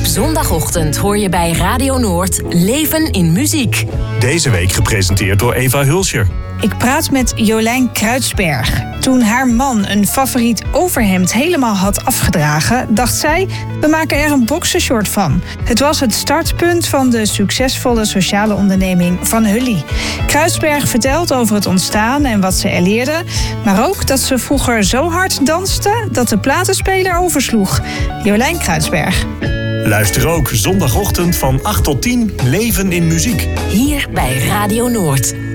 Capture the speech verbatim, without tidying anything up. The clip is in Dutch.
zondagochtend hoor je bij Radio Noord Leven in Muziek. Deze week gepresenteerd door Eva Hulscher. Ik praat met Jolijn Kruidsberg. Toen haar man een favoriet overhemd helemaal had afgedragen, dacht zij, we maken er een boxershort van. Het was het startpunt van de succesvolle sociale onderneming Van Hully. Kruidsberg vertelt over het ontstaan en wat ze er leerde, maar ook dat ze vroeger zo hard danste dat de platenspeler oversloeg. Jolijn Kruidsberg. Luister ook zondagochtend van acht tot tien Leven in Muziek. Hier bij Radio Noord.